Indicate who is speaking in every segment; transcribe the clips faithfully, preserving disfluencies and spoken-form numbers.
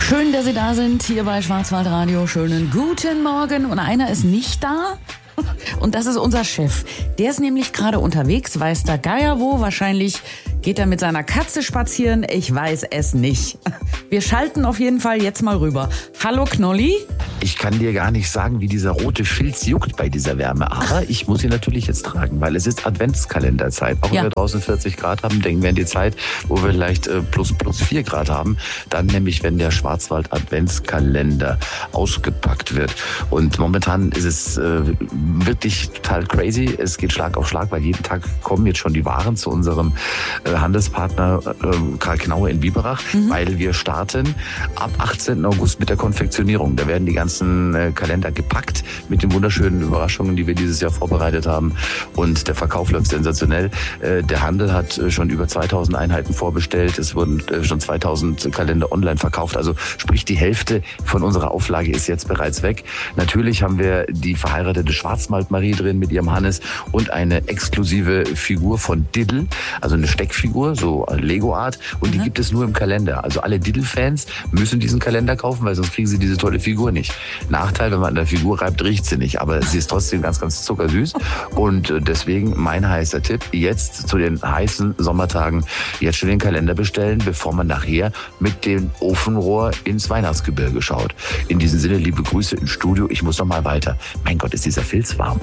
Speaker 1: Schön, dass Sie da sind, hier bei Schwarzwaldradio. Schönen guten Morgen. Und einer ist nicht da. Und das ist unser Chef. Der ist nämlich gerade unterwegs, weiß der Geier wo. Wahrscheinlich geht er mit seiner Katze spazieren. Ich weiß es nicht. Wir schalten auf jeden Fall jetzt mal rüber. Hallo Knolli.
Speaker 2: Ich kann dir gar nicht sagen, wie dieser rote Filz juckt bei dieser Wärme. Aber ich muss ihn natürlich jetzt tragen, weil es ist Adventskalenderzeit. Auch
Speaker 1: Ja.
Speaker 2: wenn wir draußen vierzig Grad haben, denken wir an die Zeit, wo wir vielleicht äh, plus plus vier Grad haben. Dann nämlich, wenn der Schwarzwald Adventskalender ausgepackt wird. Und momentan ist es äh, wirklich total crazy. Es geht Schlag auf Schlag, weil jeden Tag kommen jetzt schon die Waren zu unserem äh, Handelspartner äh, Karl Knaue in Biberach, mhm. weil wir starten ab achtzehnten August mit der Konfektionierung. Da werden die ganzen äh, Kalender gepackt mit den wunderschönen Überraschungen, die wir dieses Jahr vorbereitet haben. Und der Verkauf läuft sensationell. Äh, der Handel hat äh, schon über zweitausend Einheiten vorbestellt. Es wurden äh, schon zweitausend Kalender online verkauft. Also sprich, die Hälfte von unserer Auflage ist jetzt bereits weg. Natürlich haben wir die verheiratete Schwarzwald-Marie drin mit ihrem Hannes und eine exklusive Figur von Diddle, also eine Steckfigur, so Lego-Art. Und die mhm. gibt es nur im Kalender. Also alle Diddle-Fans müssen diesen Kalender kaufen, weil sonst kriegen sie diese tolle Figur nicht. Nachteil, wenn man an der Figur reibt, riecht sie nicht. Aber sie ist trotzdem ganz, ganz zuckersüß. Und deswegen mein heißer Tipp, jetzt zu den heißen Sommertagen, jetzt schon den Kalender bestellen, bevor man nachher mit dem Ofenrohr ins Weihnachtsgebirge schaut. In diesem Sinne, liebe Grüße ins Studio. Ich muss noch mal weiter. Mein Gott, ist dieser Filz warm.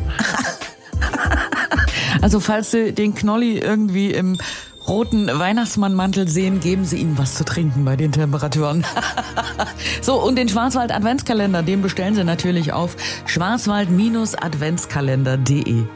Speaker 1: Also falls Sie den Knolli irgendwie im roten Weihnachtsmannmantel sehen, geben Sie ihm was zu trinken bei den Temperaturen. So, und den Schwarzwald Adventskalender, den bestellen Sie natürlich auf schwarzwald Bindestrich adventskalender punkt de.